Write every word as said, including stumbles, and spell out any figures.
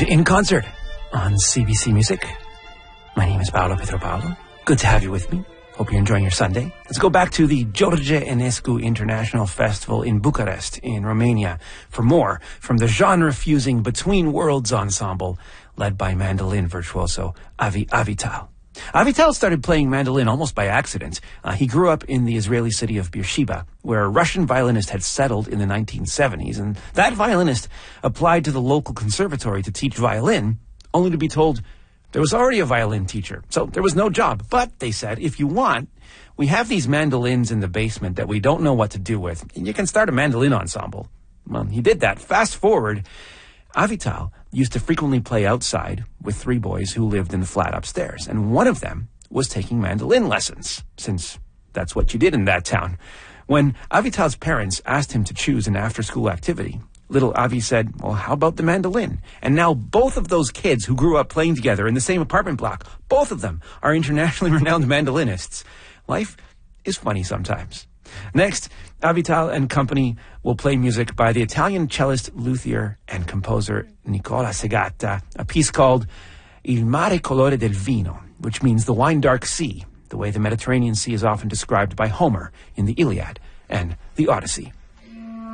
to In Concert on C B C Music. My name is Paolo Petropaulo. Good to have you with me. Hope you're enjoying your Sunday. Let's go back to the George Enescu International Festival in Bucharest, in Romania, for more from the genre-fusing Between Worlds ensemble led by mandolin virtuoso Avi Avital. Avital started playing mandolin almost by accident. Uh, he grew up in the Israeli city of Beersheba, where a Russian violinist had settled in the nineteen seventies, and that violinist applied to the local conservatory to teach violin, only to be told there was already a violin teacher, so there was no job. But, they said, if you want, we have these mandolins in the basement that we don't know what to do with, and you can start a mandolin ensemble. Well, he did that. Fast forward, Avital used to frequently play outside with three boys who lived in the flat upstairs, and one of them was taking mandolin lessons, since that's what you did in that town. When Avital's parents asked him to choose an after-school activity, little Avi said, well, how about the mandolin? And now both of those kids who grew up playing together in the same apartment block, both of them are internationally renowned mandolinists. Life is funny sometimes. Next, Avital and company will play music by the Italian cellist, luthier, and composer Nicola Segata, a piece called Il mare colore del vino, which means the wine-dark sea, the way the Mediterranean Sea is often described by Homer in the Iliad and the Odyssey.